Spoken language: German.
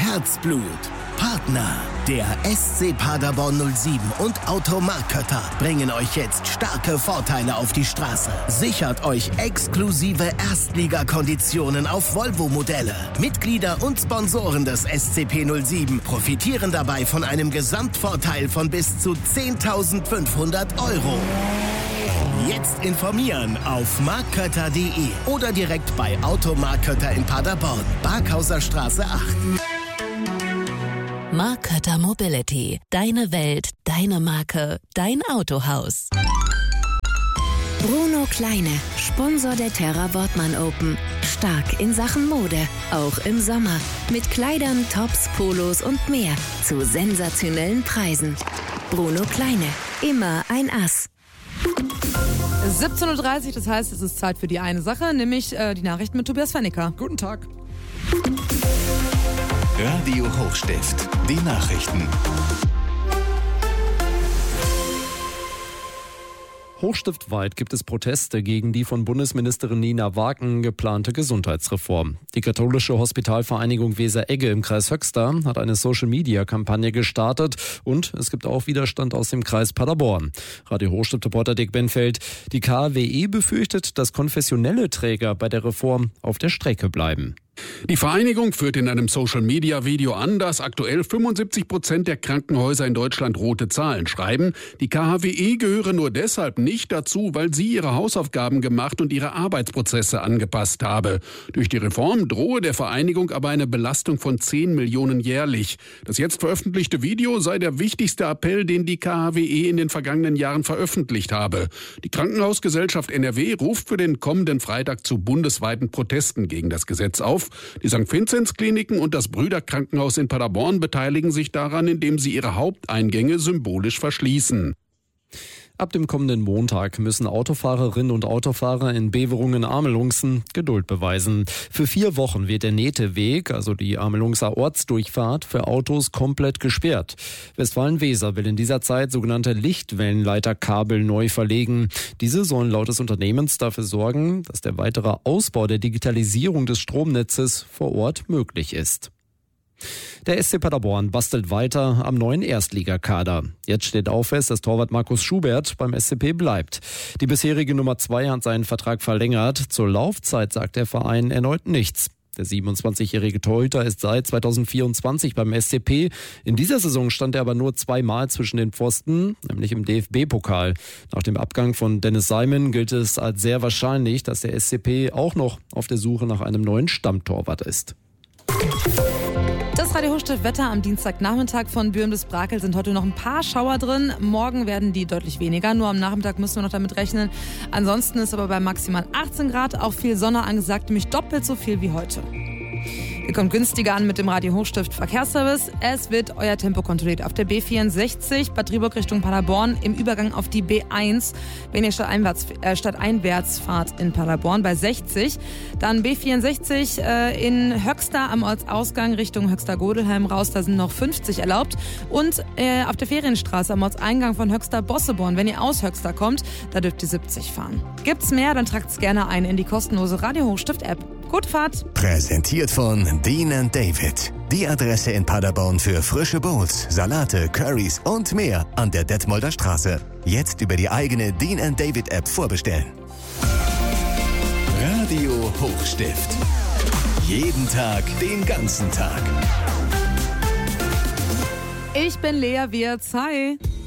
Herzblut. Partner, der SC Paderborn 07 und Automark Kötter bringen euch jetzt starke Vorteile auf die Straße. Sichert euch exklusive Erstligakonditionen auf Volvo-Modelle. Mitglieder und Sponsoren des SCP 07 profitieren dabei von einem Gesamtvorteil von bis zu 10.500 €. Jetzt informieren auf markkötter.de oder direkt bei Automark Kötter in Paderborn, Barkhauser Straße 8. Mark Kötter Mobility. Deine Welt, deine Marke, dein Autohaus. Bruno Kleine, Sponsor der Terra Wortmann Open. Stark in Sachen Mode, auch im Sommer. Mit Kleidern, Tops, Polos und mehr. Zu sensationellen Preisen. Bruno Kleine, immer ein Ass. 17:30 Uhr, das heißt, es ist Zeit für die eine Sache, nämlich die Nachrichten mit Tobias Fennicker. Guten Tag. Radio Hochstift, die Nachrichten. Hochstiftweit gibt es Proteste gegen die von Bundesministerin Nina Wagen geplante Gesundheitsreform. Die katholische Hospitalvereinigung Weser-Egge im Kreis Höxter hat eine Social-Media-Kampagne gestartet und es gibt auch Widerstand aus dem Kreis Paderborn. Radio Hochstift-Reporter Dick Benfeld, die KWE befürchtet, dass konfessionelle Träger bei der Reform auf der Strecke bleiben. Die Vereinigung führt in einem Social-Media-Video an, dass aktuell 75% der Krankenhäuser in Deutschland rote Zahlen schreiben. Die KHWE gehöre nur deshalb nicht dazu, weil sie ihre Hausaufgaben gemacht und ihre Arbeitsprozesse angepasst habe. Durch die Reform drohe der Vereinigung aber eine Belastung von 10 Millionen jährlich. Das jetzt veröffentlichte Video sei der wichtigste Appell, den die KHWE in den vergangenen Jahren veröffentlicht habe. Die Krankenhausgesellschaft NRW ruft für den kommenden Freitag zu bundesweiten Protesten gegen das Gesetz auf. Die St. Vinzenz-Kliniken und das Brüderkrankenhaus in Paderborn beteiligen sich daran, indem sie ihre Haupteingänge symbolisch verschließen. Ab dem kommenden Montag müssen Autofahrerinnen und Autofahrer in Beverungen-Amelungsen Geduld beweisen. Für 4 Wochen wird der Nähteweg, also die Amelungser Ortsdurchfahrt, für Autos komplett gesperrt. Westfalen-Weser will in dieser Zeit sogenannte Lichtwellenleiterkabel neu verlegen. Diese sollen laut des Unternehmens dafür sorgen, dass der weitere Ausbau der Digitalisierung des Stromnetzes vor Ort möglich ist. Der SC Paderborn bastelt weiter am neuen Erstligakader. Jetzt steht auch fest, dass Torwart Markus Schubert beim SCP bleibt. Die bisherige Nummer 2 hat seinen Vertrag verlängert. Zur Laufzeit sagt der Verein erneut nichts. Der 27-jährige Torhüter ist seit 2024 beim SCP. In dieser Saison stand er aber nur 2-mal zwischen den Pfosten, nämlich im DFB-Pokal. Nach dem Abgang von Dennis Simon gilt es als sehr wahrscheinlich, dass der SCP auch noch auf der Suche nach einem neuen Stammtorwart ist. Das Radio Hochstift Wetter am Dienstagnachmittag von Büren bis Brakel sind heute noch ein paar Schauer drin. Morgen werden die deutlich weniger. Nur am Nachmittag müssen wir noch damit rechnen. Ansonsten ist aber bei maximal 18 Grad auch viel Sonne angesagt, nämlich doppelt so viel wie heute. Ihr kommt günstiger an mit dem Radio Hochstift Verkehrsservice. Es wird euer Tempo kontrolliert auf der B64 Bad Driburg Richtung Paderborn im Übergang auf die B1, wenn ihr stadteinwärts fahrt in Paderborn bei 60. Dann B64 in Höxter am Ortsausgang Richtung Höxter-Godelheim raus, da sind noch 50 erlaubt. Und auf der Ferienstraße am Ortseingang von Höxter-Bosseborn, wenn ihr aus Höxter kommt, da dürft ihr 70 fahren. Gibt's mehr, dann tragt's gerne ein in die kostenlose Radio Hochstift App. Gute Fahrt! Präsentiert von Dean & David. Die Adresse in Paderborn für frische Bowls, Salate, Currys und mehr an der Detmolder Straße. Jetzt über die eigene Dean & David App vorbestellen. Radio Hochstift. Jeden Tag, den ganzen Tag. Ich bin Lea Wirz. Hi!